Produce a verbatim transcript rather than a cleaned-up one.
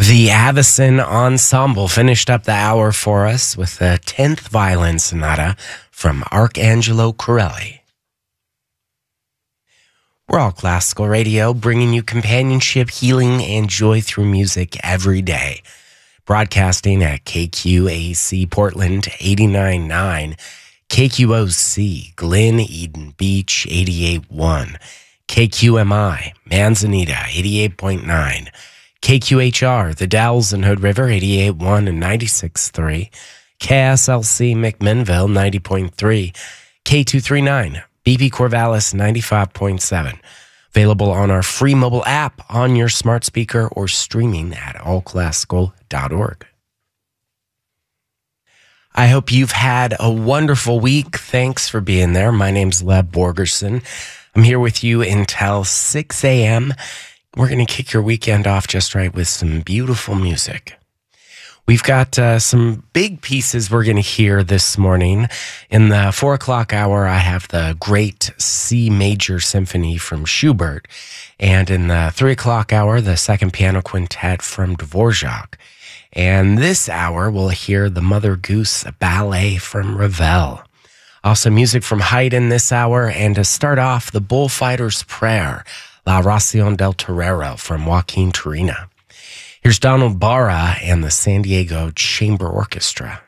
The Avicen Ensemble finished up the hour for us with the tenth Violin Sonata from Arcangelo Corelli. We're All Classical Radio, bringing you companionship, healing, and joy through music every day. Broadcasting at K Q A C Portland eighty-nine point nine, K Q O C Glen Eden Beach eighty-eight point one, K Q M I Manzanita eighty-eight point nine, K Q H R The Dalles and Hood River eighty-eight point one and ninety-six point three, K S L C McMinnville ninety point three, K two thirty-nine B P Corvallis ninety-five point seven. Available on our free mobile app, on your smart speaker, or streaming at all classical dot org. I hope you've had a wonderful week. Thanks for being there. My name's Leb Borgerson. I'm here with you until six a.m. We're going to kick your weekend off just right with some beautiful music. We've got uh, some big pieces we're going to hear this morning. In the four o'clock hour, I have the Great C Major Symphony from Schubert. And in the three o'clock hour, the Second Piano Quintet from Dvorak. And this hour, we'll hear the Mother Goose Ballet from Ravel. Also music from Haydn this hour. And to start off, the Bullfighter's Prayer, La Ración del Torero from Joaquin Turina. Here's Donald Barra and the San Diego Chamber Orchestra.